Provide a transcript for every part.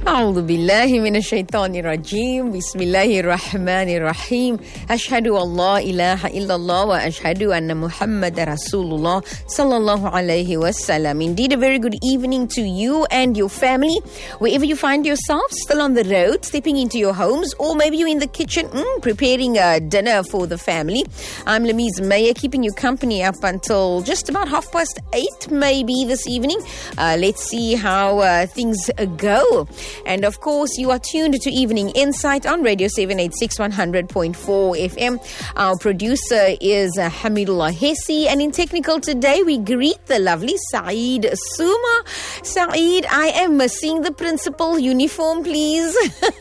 أعوذ بالله من الشيطان الرجيم بسم الله الرحمن الرحيم أشهد أن لا إله إلا الله وأشهد أن محمد رسول الله صلى الله عليه وسلم. Indeed, a very good evening to you and your family, wherever you find yourself, still on the road, stepping into your homes, or maybe you're in the kitchen preparing dinner for the family. I'm Lamise Meyer, keeping you company up until just about 8:30 maybe this evening. Let's see how things go. And of course, you are tuned to Evening Insight on Radio 786 100.4 FM. Our producer is Hamidullah Hessi, and in technical today, we greet the lovely Saeed Suma. Saeed, I am missing the principal uniform, please.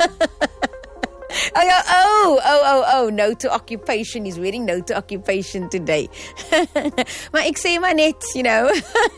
Oh, no to occupation. He's wearing no to occupation today. Maar ek sê maar net, you know.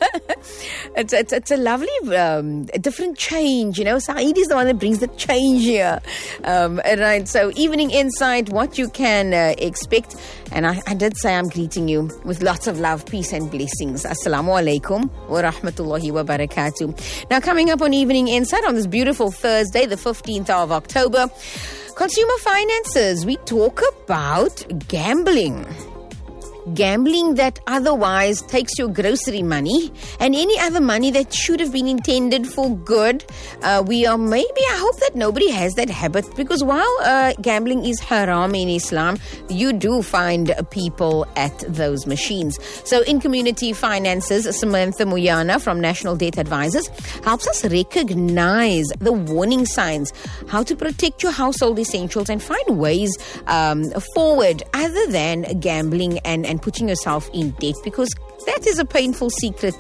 It's a lovely, different change, you know. Saeed is the one that brings the change here. Right, so Evening Insight, what you can expect. And I did say I'm greeting you with lots of love, peace and blessings. Assalamu alaikum wa rahmatullahi wa barakatuh. Now, coming up on Evening Insight on this beautiful Thursday, the 15th of October, Consumer finances, we talk about gambling. Gambling that otherwise takes your grocery money and any other money that should have been intended for good. I hope that nobody has that habit, because while gambling is haram in Islam, you do find people at those machines. So in community finances, Samantha Muyana from National Debt Advisors helps us recognize the warning signs, how to protect your household essentials and find ways forward other than gambling and putting yourself in debt, because that is a painful secret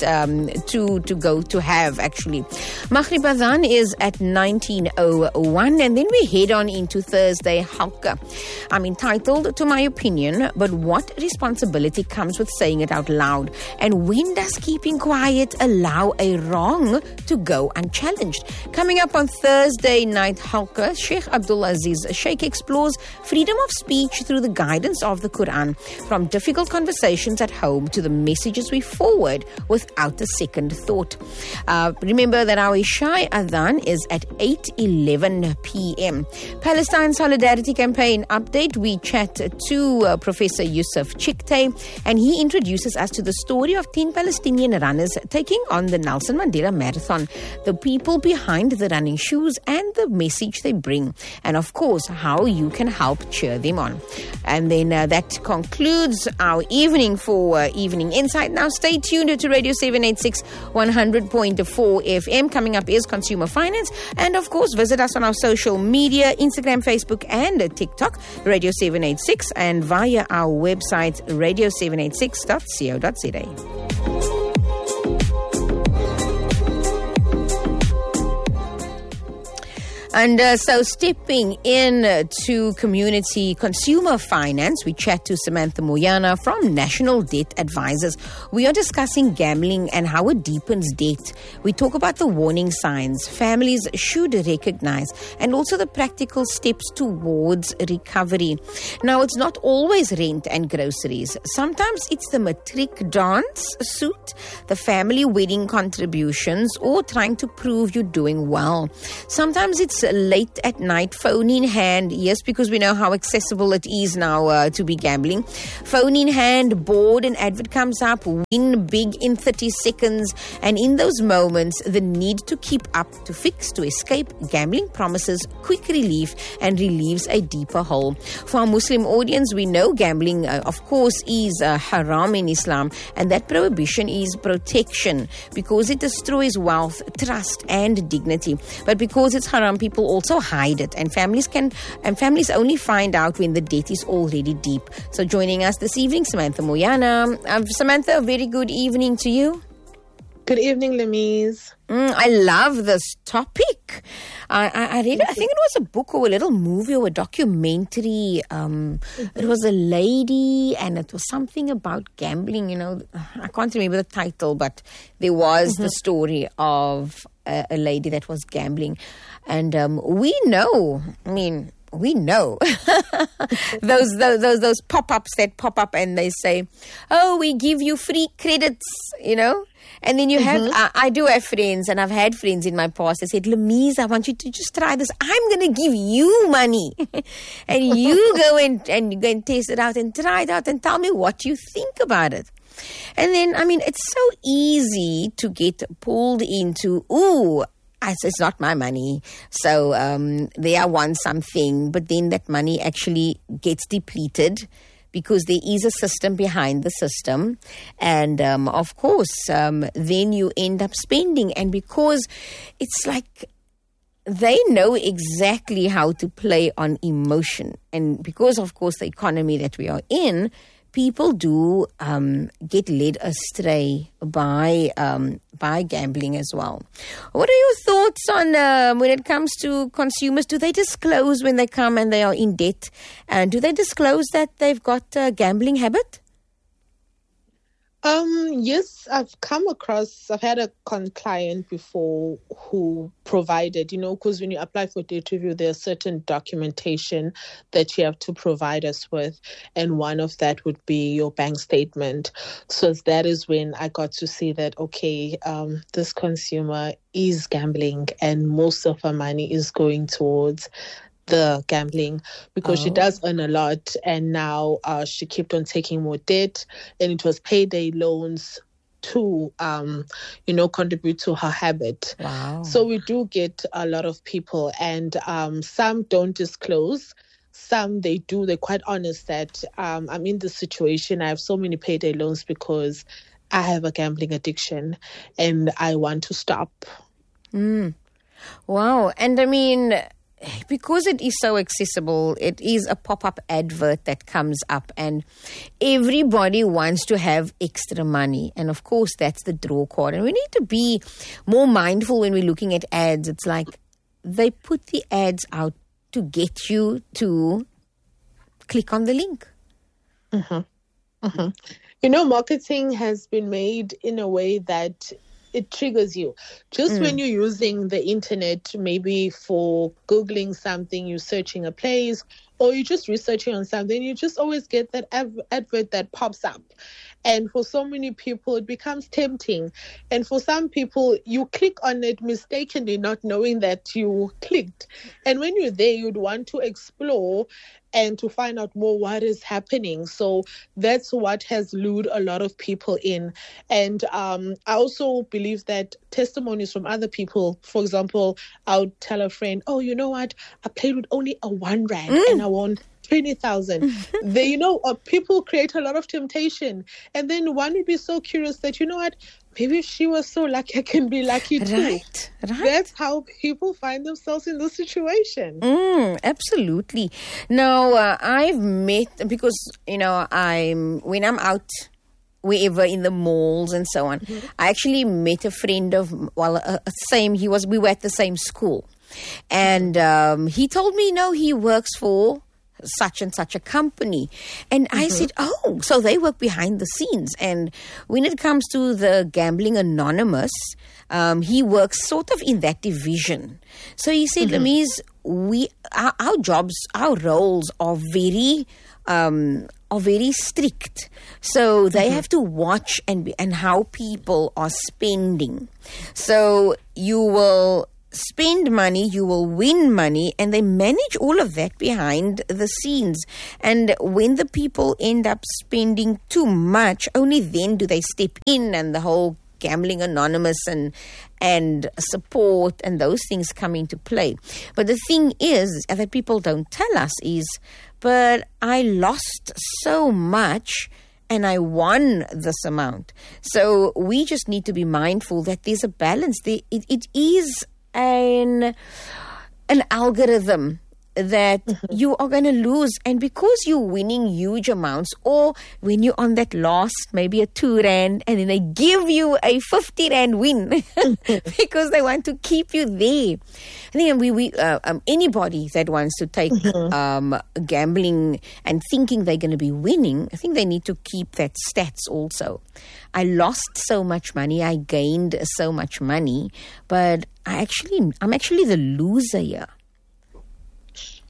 to have, actually. Maghrib Adhan is at 19:01, and then we head on into Thursday Halqa. I'm entitled to my opinion, but what responsibility comes with saying it out loud? And when does keeping quiet allow a wrong to go unchallenged? Coming up on Thursday night Halqa, Sheikh Abdul Aziz Sheikh explores freedom of speech through the guidance of the Quran, from difficult conversations at home to the messages we forward without a second thought. Remember that our Isha Adhan is at 8:11 p.m. Palestine Solidarity Campaign update. We chat to Professor Yusuf Chikte, and he introduces us to the story of 10 Palestinian runners taking on the Nelson Mandela Marathon, the people behind the running shoes and the message they bring, and of course how you can help cheer them on. And then that concludes our evening for Evening Insight. Now stay tuned to Radio 786 100.4 FM. Coming up is Consumer Finance, and of course visit us on our social media, Instagram, Facebook and TikTok, Radio 786, and via our website radio786.co.za. And so stepping in to community consumer finance, we chat to Samantha Muyana from National Debt Advisors. We are discussing gambling and how it deepens debt. We talk about the warning signs families should recognize, and also the practical steps towards recovery. Now, it's not always rent and groceries. Sometimes it's the matric dance suit, the family wedding contributions, or trying to prove you're doing well. Sometimes it's late at night, phone in hand. Yes, because we know how accessible it is now to be gambling. Phone in hand, bored, an advert comes up, win big in 30 seconds. And in those moments, the need to keep up, to fix, to escape, gambling promises quick relief and relieves a deeper hole. For our Muslim audience, we know gambling, of course, is haram in Islam, and that prohibition is protection, because it destroys wealth, trust and dignity. But because it's haram, people also hide it, and families only find out when the debt is already deep. So joining us this evening, Samantha Muyana. Samantha, a very good evening to you. Good evening, Lamise. I love this topic. I read, I think it was a book or a little movie or a documentary. It was a lady, and it was something about gambling, you know. I can't remember the title, but there was the story of a lady that was gambling. And we know, I mean, we know those pop-ups that pop up and they say, oh, we give you free credits, And then you have, I do have friends, and I've had friends in my past that said, Lemise, I want you to just try this. I'm going to give you money. And you go and you go and test it out and try it out and tell me what you think about it. And then, it's so easy to get pulled into, it's not my money. So they want something, but then that money actually gets depleted because there is a system behind the system. And of course, then you end up spending. And because it's like they know exactly how to play on emotion. And because, of course, the economy that we are in, people do get led astray by gambling as well. What are your thoughts on when it comes to consumers? Do they disclose when they come and they are in debt? And do they disclose that they've got a gambling habit? Yes, I've had a client before who provided, because when you apply for debt review, there's certain documentation that you have to provide us with. And one of that would be your bank statement. So that is when I got to see that, okay, this consumer is gambling and most of her money is going towards the gambling because she does earn a lot, and now she kept on taking more debt, and it was payday loans to contribute to her habit. Wow. So we do get a lot of people, and some don't disclose. Some they do. They're quite honest that I'm in this situation. I have so many payday loans because I have a gambling addiction and I want to stop. Wow. And because it is so accessible, it is a pop-up advert that comes up and everybody wants to have extra money. And of course, that's the draw card. And we need to be more mindful when we're looking at ads. It's like they put the ads out to get you to click on the link. Marketing has been made in a way that it triggers you. Just when you're using the internet, maybe for Googling something, you're searching a place, or you're just researching on something, you just always get that advert that pops up. And for so many people, it becomes tempting. And for some people, you click on it mistakenly, not knowing that you clicked. And when you're there, you'd want to explore and to find out more what is happening. So that's what has lured a lot of people in. And I also believe that testimonies from other people, for example, I would tell a friend, oh, you know what? I played with only a 1 rand and I won 20,000. People create a lot of temptation. And then one would be so curious that, you know what? Maybe if she was so lucky, I can be lucky too. Right. That's how people find themselves in this situation. Absolutely. Now, I've met, because, when I'm out wherever in the malls and so on, I actually met a friend of, we were at the same school. And he told me, he works for such and such a company. And I said, so they work behind the scenes. And when it comes to the Gambling Anonymous, he works sort of in that division. So he said, Lemise, our jobs, our roles are very strict. So they have to watch and how people are spending. So you will spend money, you will win money, and they manage all of that behind the scenes. And when the people end up spending too much, only then do they step in, and the whole Gambling Anonymous and support and those things come into play. But the thing is that people don't tell us is, but I lost so much and I won this amount. So we just need to be mindful that there's a balance. It is an algorithm that you are going to lose, and because you're winning huge amounts, or when you're on that last maybe a 2 rand and then they give you a 50 rand win because they want to keep you there. I think anybody that wants to take gambling and thinking they're going to be winning, I think they need to keep that stats also. I lost so much money, I gained so much money, but I'm actually the loser here.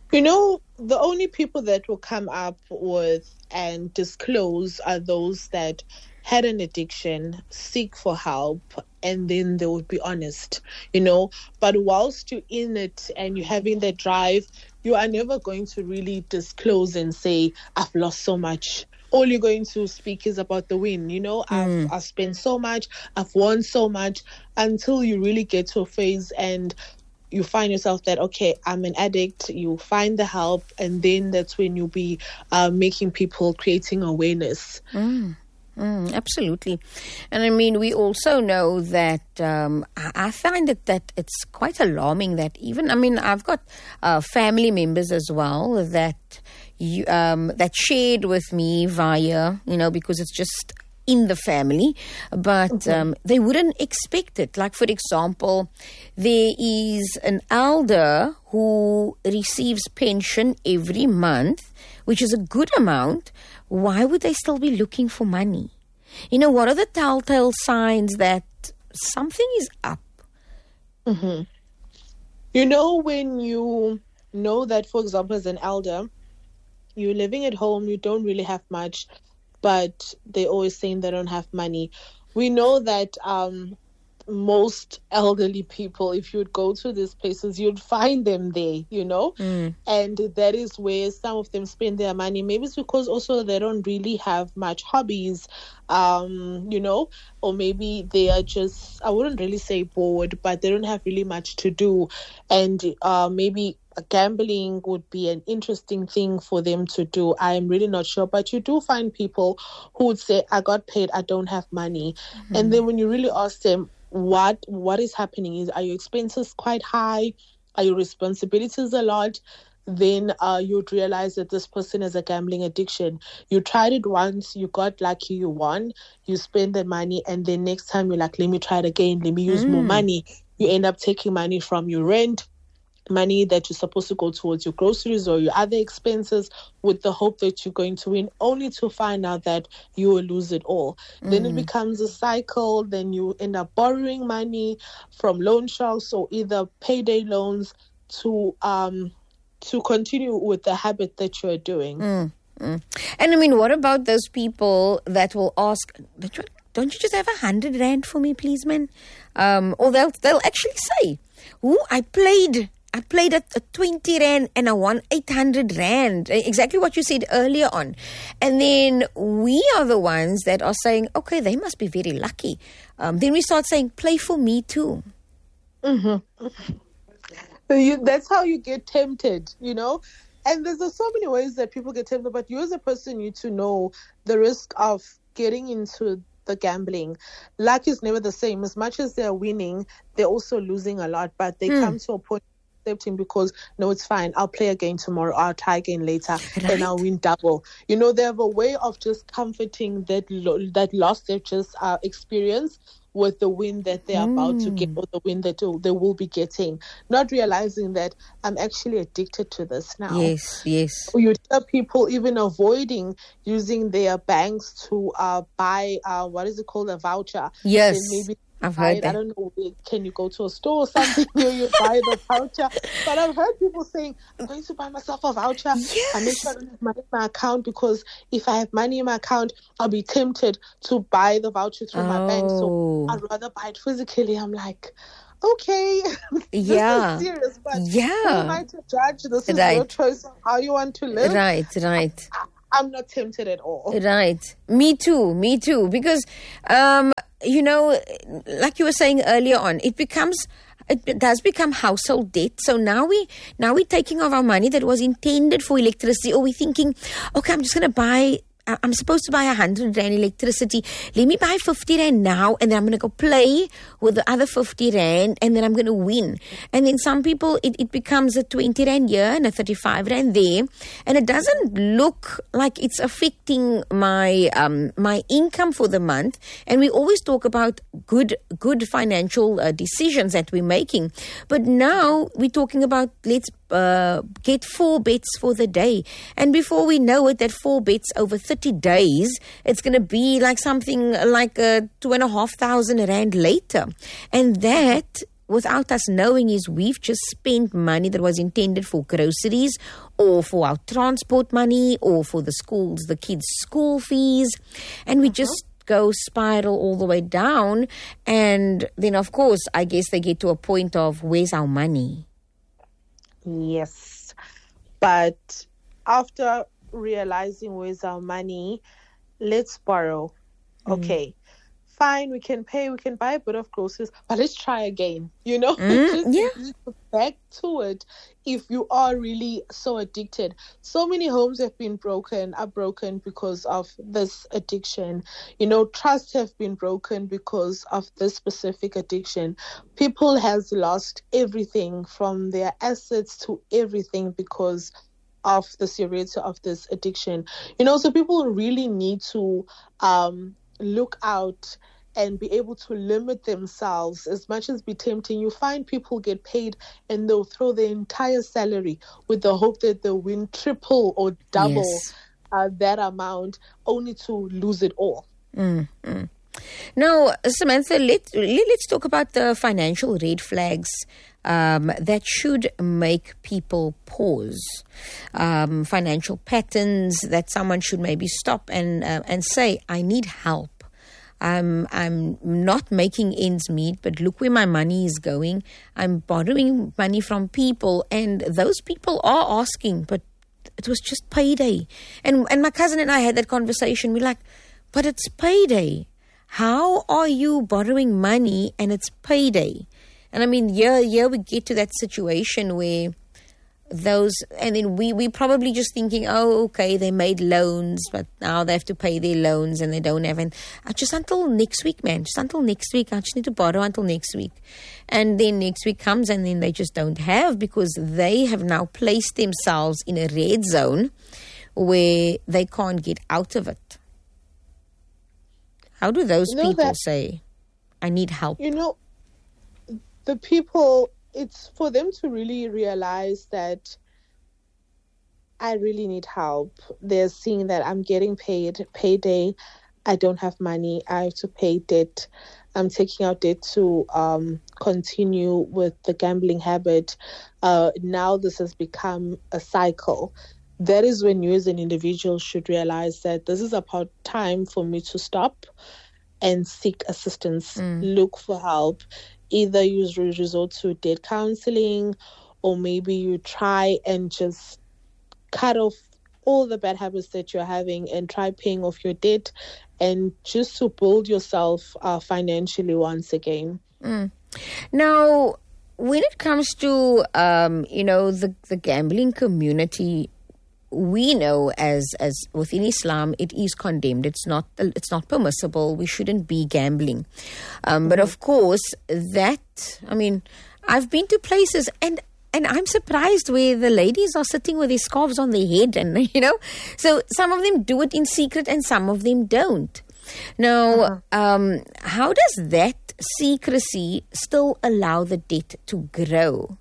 The only people that will come up with and disclose are those that had an addiction, seek for help, and then they would be honest, But whilst you're in it and you're having that drive, you are never going to really disclose and say, I've lost so much. All you're going to speak is about the win, I've spent so much, I've won so much, until you really get to a phase and you find yourself that, okay, I'm an addict, you find the help, and then that's when you'll be making people, creating awareness. Absolutely. And I mean, we also know that I find that it's quite alarming that even, I've got family members as well that that shared with me via, because it's just in the family, but they wouldn't expect it. Like, for example, there is an elder who receives pension every month, which is a good amount. Why would they still be looking for money? What are the telltale signs that something is up? When you know that, for example, as an elder, you're living at home, you don't really have much, but they're always saying they don't have money. We know that most elderly people, if you'd go to these places, you'd find them there, and that is where some of them spend their money. Maybe it's because also they don't really have much hobbies, or maybe they are just, I wouldn't really say bored, but they don't have really much to do, and maybe gambling would be an interesting thing for them to do. I'm really not sure, but you do find people who would say, I got paid, I don't have money. And then when you really ask them, what is happening? Are your expenses quite high? Are your responsibilities a lot? Then you'd realize that this person has a gambling addiction. You tried it once, you got lucky, you won, you spend the money, and then next time you're like, let me try it again, let me use more money. You end up taking money from your rent, money that you're supposed to go towards your groceries or your other expenses, with the hope that you're going to win, only to find out that you will lose it all. Then it becomes a cycle. Then you end up borrowing money from loan sharks or either payday loans to continue with the habit that you're doing. And what about those people that will ask, don't you just have 100 rand for me, please, man? Or they'll actually say, I played at 20 rand and I won 800 rand. Exactly what you said earlier on. And then we are the ones that are saying, okay, they must be very lucky. Then we start saying, play for me too. That's how you get tempted, And there's so many ways that people get tempted, but you as a person need to know the risk of getting into the gambling. Luck is never the same. As much as they're winning, they're also losing a lot, but they come to a point accepting because, no, it's fine, I'll play again tomorrow, I'll try again later, and I'll win double. They have a way of just comforting that loss they've just experienced with the win that they're about to get, or the win that they will be getting, not realizing that I'm actually addicted to this now. Yes. You tell people even avoiding using their banks to buy, what is it called, a voucher. Yes. Maybe I've heard that. I don't know, can you go to a store or something where you buy the voucher? But I've heard people saying, I'm going to buy myself a voucher. Yes. I make sure I don't have money in my account, because if I have money in my account, I'll be tempted to buy the voucher through my bank. So I'd rather buy it physically. I'm like, okay, this is serious, but who am I to judge? This is your choice of how you want to live. Right. I'm not tempted at all. Right. Me too. Because, like you were saying earlier on, it does become household debt. So now we're taking off our money that was intended for electricity, or we're thinking, okay, I'm supposed to buy 100 rand electricity. Let me buy 50 rand now, and then I'm going to go play with the other 50 rand, and then I'm going to win. And then some people, it becomes a 20 rand here and a 35 rand there, and it doesn't look like it's affecting my my income for the month. And we always talk about good financial decisions that we're making, but now we're talking about let's get 4 bets for the day, and before we know it, that 4 bets over 30 days, it's going to be like something like 2,500 rand later, and that without us knowing is we've just spent money that was intended for groceries or for our transport money or for the kids' school fees. And we just go spiral all the way down. And then, of course, I guess they get to a point of, where's our money? Yes. But after realizing where's our money, let's borrow. Okay. Fine, we can pay, we can buy a bit of groceries, but let's try again, Just back to it if you are really so addicted. So many homes are broken because of this addiction. Trust have been broken because of this specific addiction. People has lost everything from their assets to everything because of the severity of this addiction. So people really need to look out and be able to limit themselves. As much as be tempting, you find people get paid and they'll throw their entire salary with the hope that they'll win triple or double that amount, only to lose it all. Now, Samantha, let's talk about the financial red flags that should make people pause. Financial patterns that someone should maybe stop and say, I need help. I'm not making ends meet, but look where my money is going. I'm borrowing money from people, and those people are asking, but it was just payday. And my cousin and I had that conversation. We're like, but it's payday. How are you borrowing money and it's payday? And I mean, here we get to that situation where and then we probably just thinking, oh, okay, they made loans, but now they have to pay their loans and they don't have, and just until next week, man, just until next week, I just need to borrow until next week. And then next week comes and then they just don't have, because they have now placed themselves in a red zone where they can't get out of it. How do those people say, I need help? The people, it's for them to really realize that I really need help. They're seeing that I'm getting paid, payday. I don't have money. I have to pay debt. I'm taking out debt to continue with the gambling habit. Now this has become a cycle. That is when you as an individual should realize that this is about time for me to stop and seek assistance, look for help. Either you resort to debt counseling, or maybe you try and just cut off all the bad habits that you're having and try paying off your debt, and just to build yourself financially once again. Now, when it comes to, the gambling community, we know as within Islam, it is condemned. It's not permissible. We shouldn't be gambling. But of course, I've been to places and I'm surprised where the ladies are sitting with their scarves on their head, and so some of them do it in secret and some of them don't. Now, how does that secrecy still allow the debt to grow?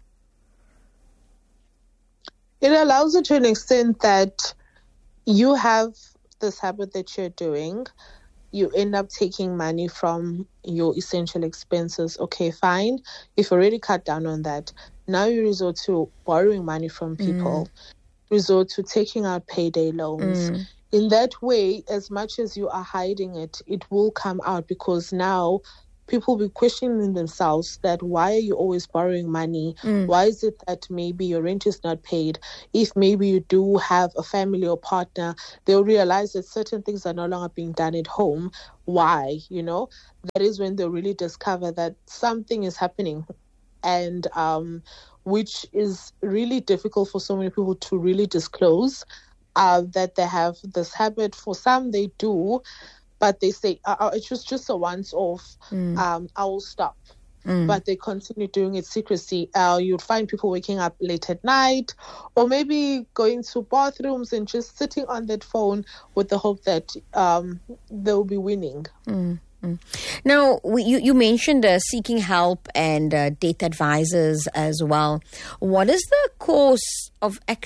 It allows it to an extent that you have this habit that you're doing. You end up taking money from your essential expenses. Okay, fine. You've already cut down on that. Now you resort to borrowing money from people, resort to taking out payday loans. In that way, as much as you are hiding it, it will come out, because now people will be questioning themselves that why are you always borrowing money? Why is it that maybe your rent is not paid? If maybe you do have a family or partner, they'll realize that certain things are no longer being done at home. Why? That is when they'll really discover that something is happening, and which is really difficult for so many people to really disclose that they have this habit. For some, they do, but they say, it was just a once-off, I will stop. But they continue doing it secrecy. You'd find people waking up late at night, or maybe going to bathrooms and just sitting on that phone with the hope that they'll be winning. Now, you mentioned seeking help and debt advisors as well. What is the course of action